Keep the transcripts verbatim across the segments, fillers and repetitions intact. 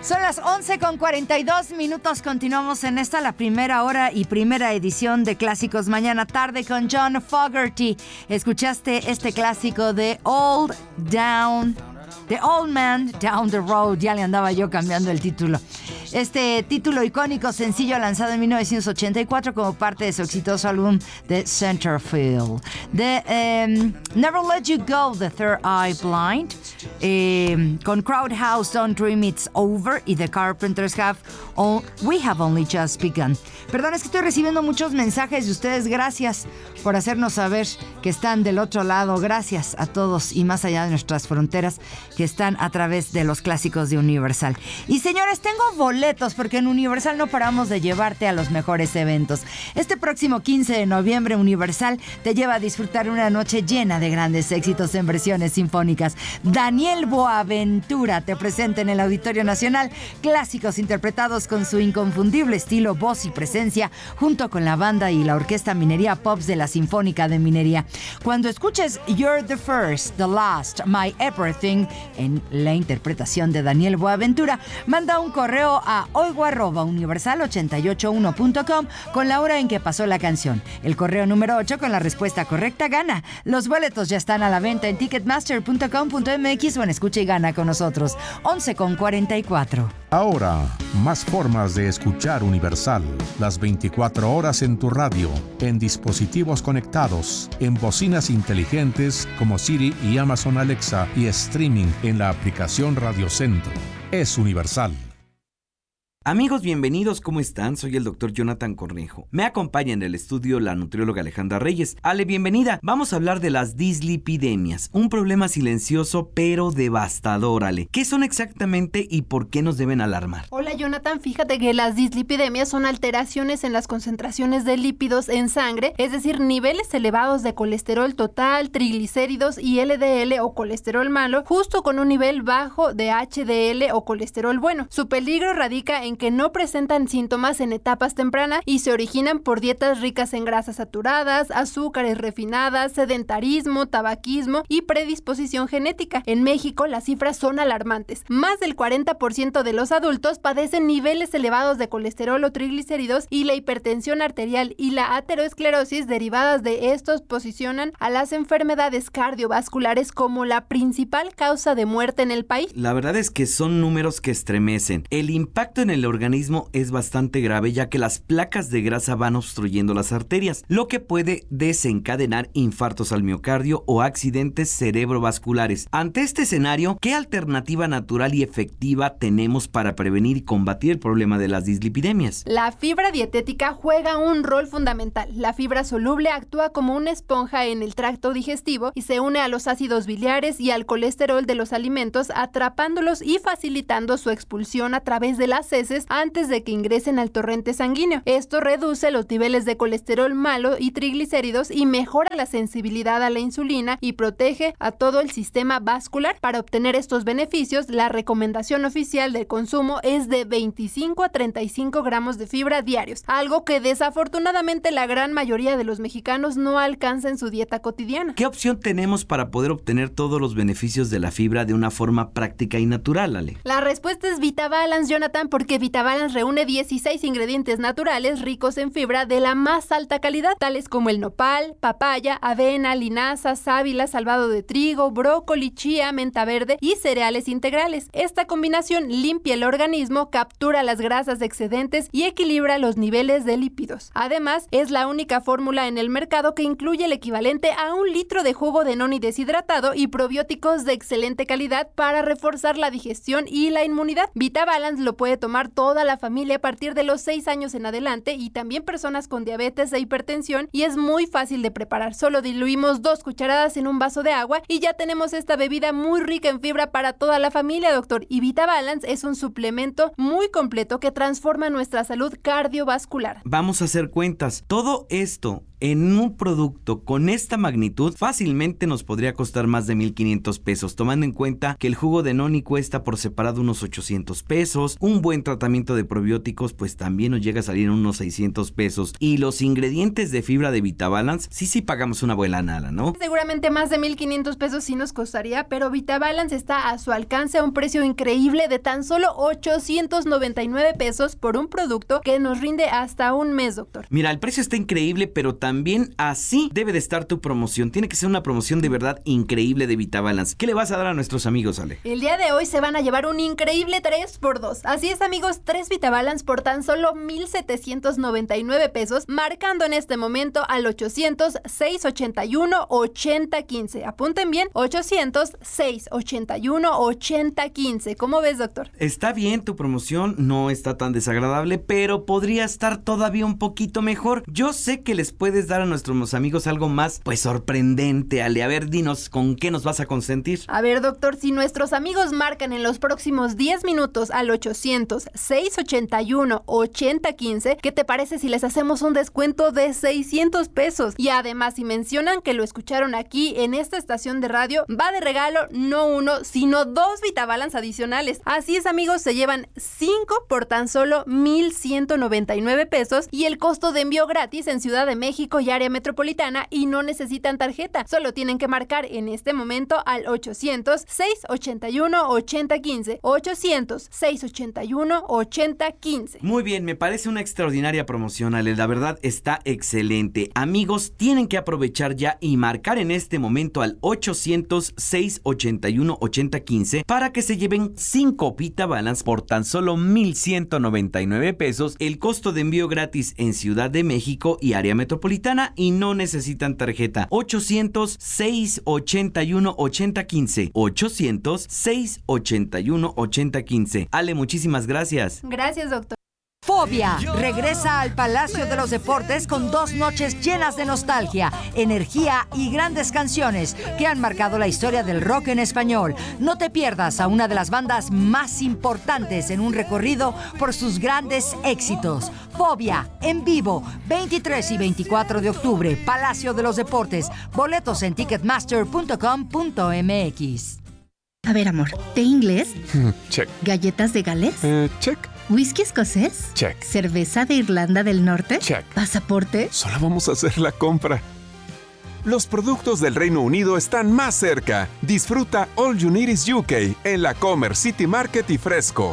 Son las once con cuarenta y dos minutos. Continuamos en esta, la primera hora y primera edición de Clásicos Mañana Tarde con John Fogerty. Escuchaste este clásico de Old Down, The Old Man Down the Road. Ya le andaba yo cambiando el título. Este título icónico, sencillo, lanzado en mil novecientos ochenta y cuatro como parte de su exitoso álbum The Centerfield. De um, Never Let You Go, The Third Eye Blind, eh, con Crowd House, Don't Dream It's Over, y The Carpenters Have all, We Have Only Just Begun. Perdón, es que estoy recibiendo muchos mensajes de ustedes. Gracias por hacernos saber que están del otro lado. Gracias a todos y más allá de nuestras fronteras que están a través de los clásicos de Universal. Y señores, tengo boletos porque en Universal no paramos de llevarte a los mejores eventos. Este próximo quince de noviembre, Universal te lleva a disfrutar una noche llena de grandes éxitos en versiones sinfónicas. Daniel Boaventura te presenta en el Auditorio Nacional clásicos interpretados con su inconfundible estilo, voz y presencia, junto con la banda y la Orquesta Minería Pops de la Sinfónica de Minería. Cuando escuches You're the First, the Last, My Everything en la interpretación de Daniel Boaventura, manda un correo a oigo arroba universal ochenta y ocho uno punto com con la hora en que pasó la canción. El correo número ocho con la respuesta correcta gana. Los boletos ya están a la venta en ticketmaster punto com punto m x o en Escucha y Gana con nosotros. once con cuarenta y cuatro. Ahora, más formas de escuchar Universal. Las veinticuatro horas en tu radio, en dispositivos conectados, en bocinas inteligentes como Siri y Amazon Alexa, y streaming en la aplicación Radio Centro. Es Universal. Amigos, bienvenidos, ¿cómo están? Soy el doctor Jonathan Cornejo. Me acompaña en el estudio la nutrióloga Alejandra Reyes. Ale, bienvenida. Vamos a hablar de las dislipidemias, un problema silencioso pero devastador, Ale. ¿Qué son exactamente y por qué nos deben alarmar? Hola, Jonathan. Fíjate que las dislipidemias son alteraciones en las concentraciones de lípidos en sangre, es decir, niveles elevados de colesterol total, triglicéridos y L D L o colesterol malo, justo con un nivel bajo de H D L o colesterol bueno. Su peligro radica en que no presentan síntomas en etapas tempranas y se originan por dietas ricas en grasas saturadas, azúcares refinadas, sedentarismo, tabaquismo y predisposición genética. En México las cifras son alarmantes. Más del cuarenta por ciento de los adultos padecen niveles elevados de colesterol o triglicéridos, y la hipertensión arterial y la aterosclerosis derivadas de estos posicionan a las enfermedades cardiovasculares como la principal causa de muerte en el país. La verdad es que son números que estremecen. El impacto en el organismo es bastante grave, ya que las placas de grasa van obstruyendo las arterias, lo que puede desencadenar infartos al miocardio o accidentes cerebrovasculares. Ante este escenario, ¿qué alternativa natural y efectiva tenemos para prevenir y combatir el problema de las dislipidemias? La fibra dietética juega un rol fundamental. La fibra soluble actúa como una esponja en el tracto digestivo y se une a los ácidos biliares y al colesterol de los alimentos, atrapándolos y facilitando su expulsión a través de las heces antes de que ingresen al torrente sanguíneo. Esto reduce los niveles de colesterol malo y triglicéridos y mejora la sensibilidad a la insulina y protege a todo el sistema vascular. Para obtener estos beneficios, la recomendación oficial de consumo es de veinticinco a treinta y cinco gramos de fibra diarios, algo que desafortunadamente la gran mayoría de los mexicanos no alcanza en su dieta cotidiana. ¿Qué opción tenemos para poder obtener todos los beneficios de la fibra de una forma práctica y natural, Ale? La respuesta es VitaBalance, Jonathan, porque VitaBalance reúne dieciséis ingredientes naturales ricos en fibra de la más alta calidad, tales como el nopal, papaya, avena, linaza, sábila, salvado de trigo, brócoli, chía, menta verde y cereales integrales. Esta combinación limpia el organismo, captura las grasas excedentes y equilibra los niveles de lípidos. Además, es la única fórmula en el mercado que incluye el equivalente a un litro de jugo de noni deshidratado y probióticos de excelente calidad para reforzar la digestión y la inmunidad. VitaBalance lo puede tomar toda la familia a partir de los seis años en adelante, y también personas con diabetes e hipertensión, y es muy fácil de preparar. Solo diluimos dos cucharadas en un vaso de agua y ya tenemos esta bebida muy rica en fibra para toda la familia, doctor. Y VitaBalance es un suplemento muy completo que transforma nuestra salud cardiovascular. Vamos a hacer cuentas. Todo esto en un producto con esta magnitud fácilmente nos podría costar más de mil quinientos pesos, tomando en cuenta que el jugo de noni cuesta por separado unos ochocientos pesos, un buen tratamiento de probióticos pues también nos llega a salir en unos seiscientos pesos, y los ingredientes de fibra de VitaBalance sí sí pagamos una buena lana, ¿no? Seguramente más de mil quinientos pesos sí nos costaría, pero VitaBalance está a su alcance a un precio increíble de tan solo ochocientos noventa y nueve pesos por un producto que nos rinde hasta un mes, doctor. Mira, el precio está increíble, pero también así debe de estar tu promoción. Tiene que ser una promoción de verdad increíble de VitaBalance. ¿Qué le vas a dar a nuestros amigos, Ale? El día de hoy se van a llevar un increíble tres por dos. Así es, amigos, tres VitaBalance por tan solo mil setecientos noventa y nueve pesos, marcando en este momento al ochocientos, seiscientos ochenta y uno, ochenta quince. Apunten bien, ochocientos, seiscientos ochenta y uno, ochenta quince. ¿Cómo ves, doctor? Está bien, tu promoción no está tan desagradable, pero podría estar todavía un poquito mejor. Yo sé que les puedes dar a nuestros amigos algo más, pues sorprendente, Ale. A ver, dinos, ¿con qué nos vas a consentir? A ver, doctor, si nuestros amigos marcan en los próximos diez minutos al ochocientos, seiscientos ochenta y uno, ochenta quince, ¿qué te parece si les hacemos un descuento de seiscientos pesos? Y además, si mencionan que lo escucharon aquí en esta estación de radio, va de regalo no uno, sino dos VitaBalance adicionales. Así es, amigos, se llevan cinco por tan solo mil ciento noventa y nueve pesos y el costo de envío gratis en Ciudad de México y área metropolitana, y no necesitan tarjeta. Solo tienen que marcar en este momento al ochocientos, seiscientos ochenta y uno, ochenta quince, ochocientos, seiscientos ochenta y uno, ochenta quince. Muy bien, me parece una extraordinaria promoción, Ale. La verdad está excelente. Amigos, tienen que aprovechar ya y marcar en este momento al ochocientos, seiscientos ochenta y uno, ochenta quince para que se lleven cinco VitaBalance por tan solo mil ciento noventa y nueve pesos, el costo de envío gratis en Ciudad de México y área metropolitana, y no necesitan tarjeta. Ochocientos, seiscientos ochenta y uno, ochenta quince. ochocientos, seiscientos ochenta y uno, ochenta quince. Ale, muchísimas gracias. Gracias, doctor. Fobia regresa al Palacio de los Deportes con dos noches llenas de nostalgia, energía y grandes canciones que han marcado la historia del rock en español. No te pierdas a una de las bandas más importantes en un recorrido por sus grandes éxitos. Fobia en vivo, veintitrés y veinticuatro de octubre, Palacio de los Deportes. Boletos en ticketmaster punto com punto m x. A ver, amor, ¿té inglés? Check. ¿Galletas de Gales? Eh, check. ¿Whisky escocés? Check. ¿Cerveza de Irlanda del Norte? Check. ¿Pasaporte? Solo vamos a hacer la compra. Los productos del Reino Unido están más cerca. Disfruta All You Need Is U K en la Comer City Market y Fresco.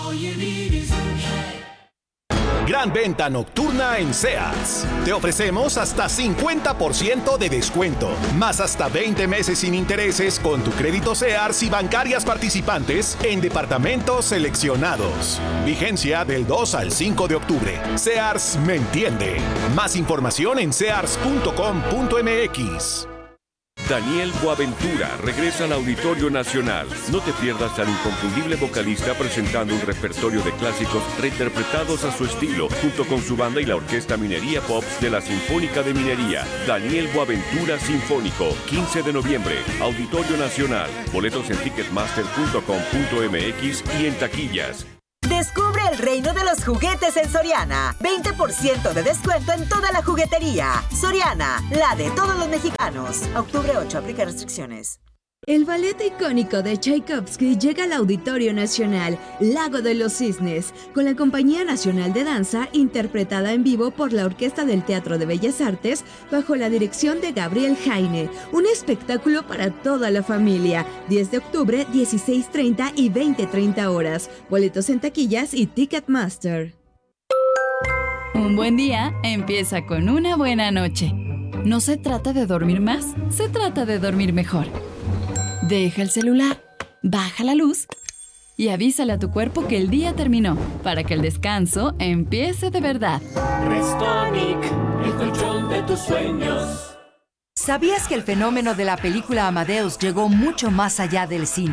Gran venta nocturna en Sears. Te ofrecemos hasta cincuenta por ciento de descuento, más hasta veinte meses sin intereses con tu crédito Sears y bancarias participantes en departamentos seleccionados. Vigencia del dos al cinco de octubre. Sears me entiende. Más información en sears punto com punto m x. Daniel Boaventura regresa al Auditorio Nacional. No te pierdas al inconfundible vocalista presentando un repertorio de clásicos reinterpretados a su estilo, junto con su banda y la Orquesta Minería Pops de la Sinfónica de Minería. Daniel Boaventura Sinfónico, quince de noviembre, Auditorio Nacional. Boletos en ticketmaster punto com punto m x y en taquillas. Descubre el reino de los juguetes en Soriana. veinte por ciento de descuento en toda la juguetería. Soriana, la de todos los mexicanos. Octubre ocho, aplica restricciones. El ballet icónico de Tchaikovsky llega al Auditorio Nacional, Lago de los Cisnes, con la Compañía Nacional de Danza, interpretada en vivo por la Orquesta del Teatro de Bellas Artes, bajo la dirección de Gabriel Jaine. Un espectáculo para toda la familia. diez de octubre, dieciséis treinta y veinte treinta horas. Boletos en taquillas y Ticketmaster. Un buen día empieza con una buena noche. No se trata de dormir más, se trata de dormir mejor. Deja el celular, baja la luz y avísale a tu cuerpo que el día terminó, para que el descanso empiece de verdad. Restonic, el colchón de tus sueños. ¿Sabías que el fenómeno de la película Amadeus llegó mucho más allá del cine?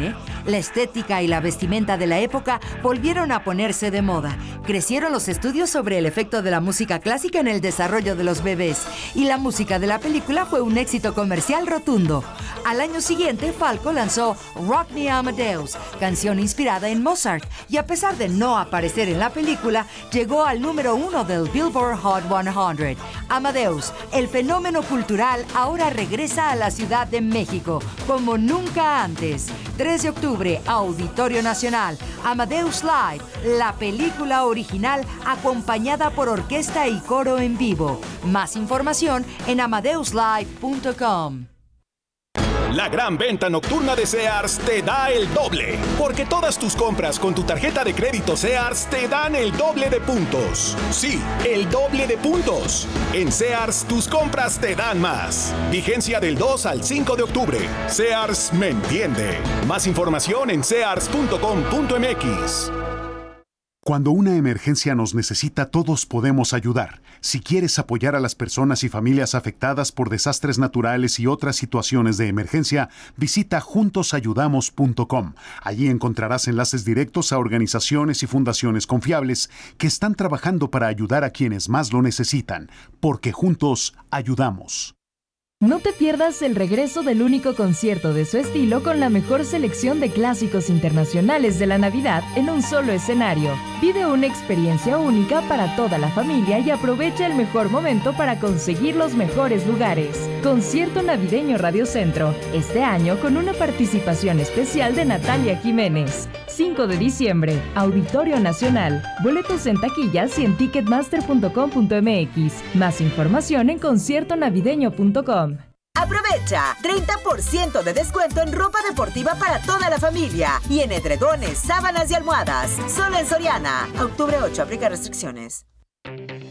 La estética y la vestimenta de la época volvieron a ponerse de moda. Crecieron los estudios sobre el efecto de la música clásica en el desarrollo de los bebés, y la música de la película fue un éxito comercial rotundo. Al año siguiente, Falco lanzó Rock Me Amadeus, canción inspirada en Mozart, y a pesar de no aparecer en la película, llegó al número uno del Billboard Hot cien. Amadeus, el fenómeno cultural, ahora regresa a la Ciudad de México, como nunca antes. tres de octubre, Auditorio Nacional, Amadeus Live, la película original acompañada por orquesta y coro en vivo. Más información en amadeus live punto com. La gran venta nocturna de Sears te da el doble, porque todas tus compras con tu tarjeta de crédito Sears te dan el doble de puntos. Sí, el doble de puntos. En Sears, tus compras te dan más. Vigencia del dos al cinco de octubre. Sears me entiende. Más información en sears punto com punto m x. Cuando una emergencia nos necesita, todos podemos ayudar. Si quieres apoyar a las personas y familias afectadas por desastres naturales y otras situaciones de emergencia, visita juntos ayudamos punto com. Allí encontrarás enlaces directos a organizaciones y fundaciones confiables que están trabajando para ayudar a quienes más lo necesitan, porque juntos ayudamos. No te pierdas el regreso del único concierto de su estilo con la mejor selección de clásicos internacionales de la Navidad en un solo escenario. Vive una experiencia única para toda la familia y aprovecha el mejor momento para conseguir los mejores lugares. Concierto Navideño Radio Centro, este año con una participación especial de Natalia Jiménez. cinco de diciembre, Auditorio Nacional. Boletos en taquillas y en ticketmaster punto com punto m x. Más información en concierto navideño punto com. Aprovecha treinta por ciento de descuento en ropa deportiva para toda la familia y en edredones, sábanas y almohadas. Solo en Soriana. Octubre ocho, aplica restricciones.